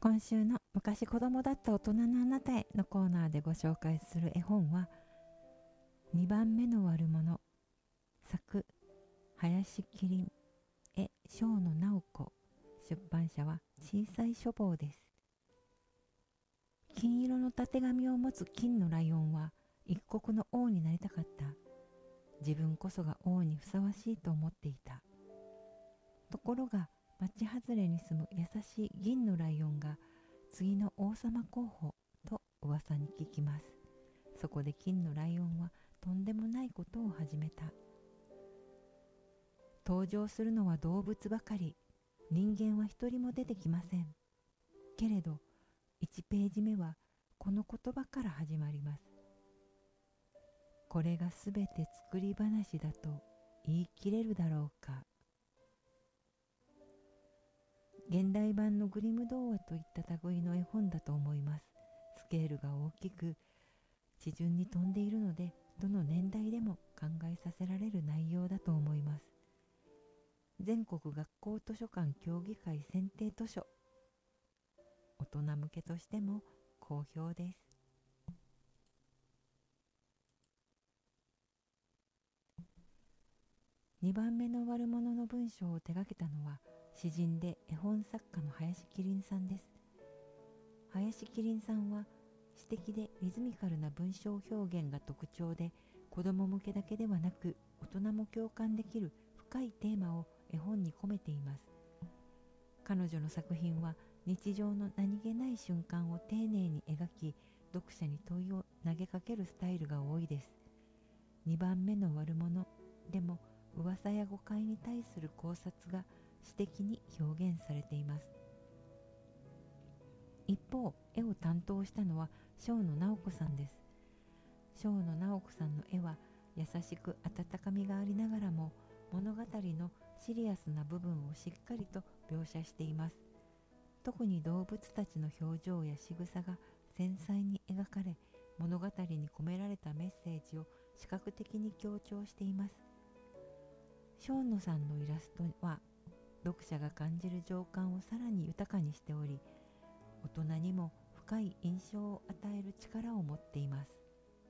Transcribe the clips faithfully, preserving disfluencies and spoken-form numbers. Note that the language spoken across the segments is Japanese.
今週の昔子供だった大人のあなたへのコーナーでご紹介する絵本はにばんめの悪者、作林キリン、絵生野直子、出版社は小さい書房です。金色のたてがみを持つ金のライオンは一国の王になりたかった。自分こそが王にふさわしいと思っていた。ところが町外れに住む優しい銀のライオンが次の王様候補と噂に聞きます。そこで金のライオンはとんでもないことを始めた。登場するのは動物ばかり。人間は一人も出てきません。けれどいちページ目はこの言葉から始まります。これがすべて作り話だと言い切れるだろうか。現代版のグリム童話といった類の絵本だと思います。スケールが大きく、地順に飛んでいるので、どの年代でも考えさせられる内容だと思います。全国学校図書館協議会選定図書。大人向けとしても好評です。にばんめの悪者の文章を手掛けたのは詩人で絵本作家の林キリンさんです。林キリンさんは詩的でリズミカルな文章表現が特徴で、子ども向けだけではなく大人も共感できる深いテーマを絵本に込めています。彼女の作品は日常の何気ない瞬間を丁寧に描き、読者に問いを投げかけるスタイルが多いです。にばんめの悪者でも噂や誤解に対する考察が詩的に表現されています。一方、絵を担当したのは生野直子さんです。生野直子さんの絵は優しく温かみがありながらも、物語のシリアスな部分をしっかりと描写しています。特に動物たちの表情や仕草が繊細に描かれ、物語に込められたメッセージを視覚的に強調しています。生野さんのイラストは読者が感じる情感をさらに豊かにしており、大人にも深い印象を与える力を持っています。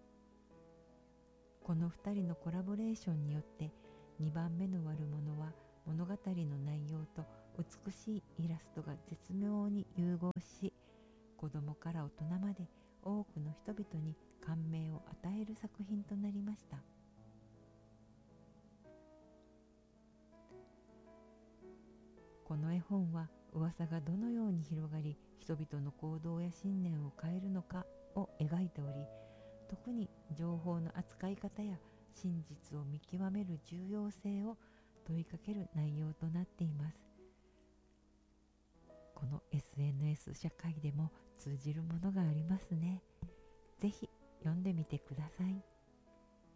このふたりのコラボレーションによってにばんめの悪者は物語の内容と美しいイラストが絶妙に融合し、子供から大人まで多くの人々に感銘を与える作品となりました。この絵本は噂がどのように広がり、人々の行動や信念を変えるのかを描いており、特に情報の扱い方や真実を見極める重要性を問いかける内容となっています。この エスエヌエス 社会でも通じるものがありますね。ぜひ読んでみてください。